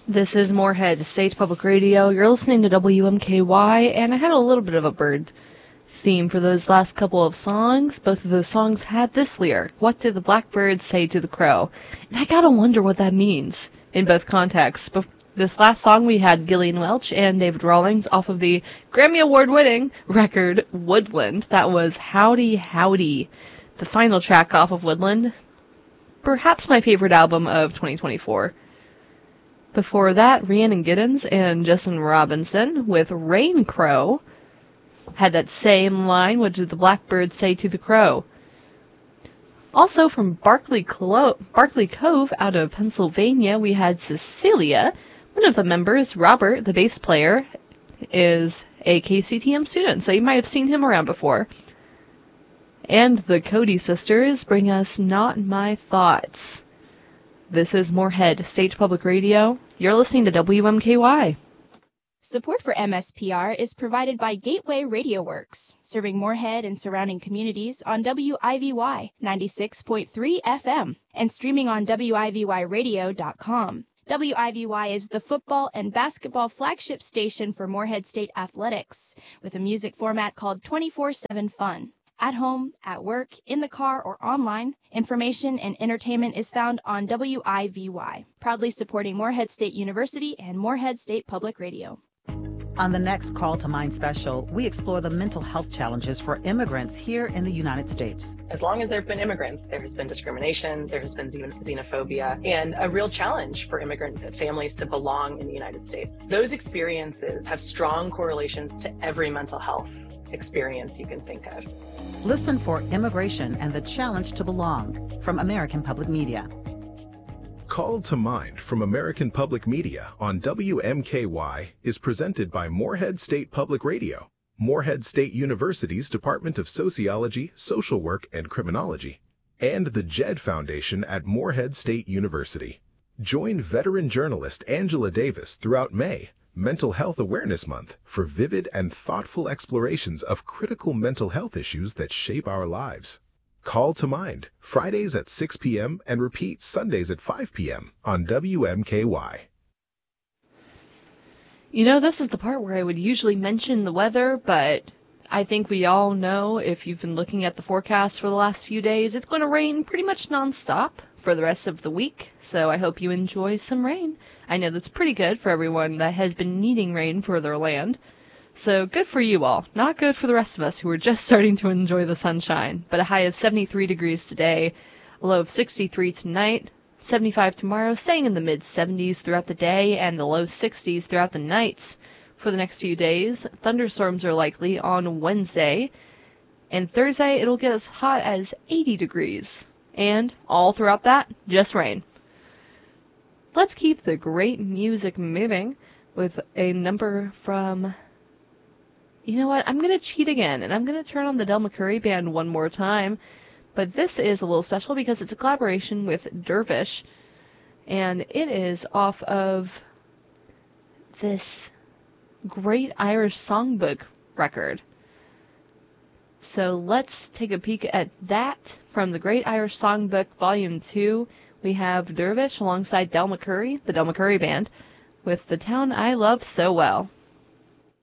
This is Moorhead State Public Radio. You're listening to WMKY, and I had a little bit of a bird theme for those last couple of songs. Both of those songs had this lyric: "What did the blackbird say to the crow?" And I gotta wonder what that means in both contexts. This last song we had Gillian Welch and David Rawlings off of the Grammy Award-winning record Woodland. That was Howdy Howdy, the final track off of Woodland. Perhaps my favorite album of 2024. Before that, Rhiannon Giddens and Justin Robinson with Rain Crow had that same line: "What did the blackbird say to the crow?" Also from Barkley Cove out of Pennsylvania, we had Cecilia. One of the members, Robert, the bass player, is a KCTM student, so you might have seen him around before. And the Cody sisters bring us Not My Thoughts. This is Moorhead State Public Radio. You're listening to WMKY. Support for MSPR is provided by Gateway Radio Works, serving Moorhead and surrounding communities on WIVY 96.3 FM and streaming on WIVYradio.com. WIVY is the football and basketball flagship station for Moorhead State Athletics, with a music format called 24/7 Fun. At home, at work, in the car, or online, information and entertainment is found on WIVY, proudly supporting Moorhead State University and Moorhead State Public Radio. On the next Call to Mind special, we explore the mental health challenges for immigrants here in the United States. As long as there have been immigrants, there has been discrimination, there has been xenophobia, and a real challenge for immigrant families to belong in the United States. Those experiences have strong correlations to every mental health experience you can think of. Listen for Immigration and the Challenge to Belong from American Public Media. Call to Mind from American Public Media on WMKY is presented by Moorhead State Public Radio, Moorhead State University's Department of Sociology, Social Work, and Criminology, and the JED Foundation at Moorhead State University. Join veteran journalist Angela Davis throughout May, Mental Health Awareness Month, for vivid and thoughtful explorations of critical mental health issues that shape our lives. Call to Mind, Fridays at 6 p.m. and repeat Sundays at 5 p.m. on WMKY. You know, this is the part where I would usually mention the weather, but I think we all know, if you've been looking at the forecast for the last few days, it's going to rain pretty much nonstop for the rest of the week, so I hope you enjoy some rain. I know that's pretty good for everyone that has been needing rain for their land. So good for you all. Not good for the rest of us who are just starting to enjoy the sunshine. But a high of 73 degrees today, a low of 63 tonight, 75 tomorrow, staying in the mid-70s throughout the day, and the low 60s throughout the nights for the next few days. Thunderstorms are likely on Wednesday, and Thursday it'll get as hot as 80 degrees. And all throughout that, just rain. Let's keep the great music moving with a number from... You know what? I'm going to cheat again, and I'm going to turn on the Del McCoury Band one more time. But this is a little special because it's a collaboration with Dervish, and it is off of this Great Irish Songbook record. So let's take a peek at that from the Great Irish Songbook Volume 2. We have Dervish alongside Del McCoury, the Del McCoury Band, with The Town I Love So Well.